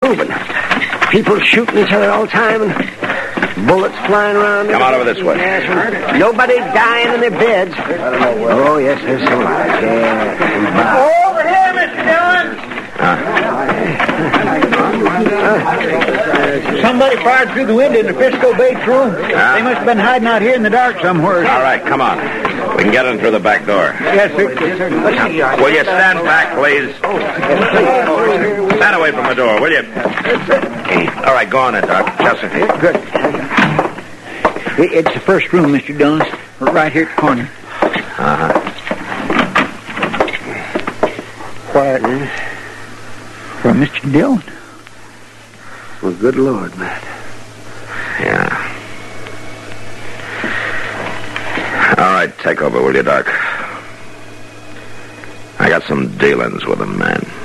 moving. People shooting each other all the time and bullets flying around. Come on over this way. Yes, nobody dying in their beds. Oh, yes, there's some lights. Yeah. Over here, Mr. Dillon! Somebody fired through the window in the Frisco Bates room. They must have been hiding out here in the dark somewhere. All right, come on. We can get in through the back door. Yes, sir. Will you stand back, please? Stand away from the door, will you? All right, go on in, Doc. Chester. Good. It's the first room, Mr. Dillon. Right here at the corner. Quiet, eh? For Mr. Dillon. Well, good Lord, Matt. Yeah. All right, take over, will you, Doc? I got some dealings with a man.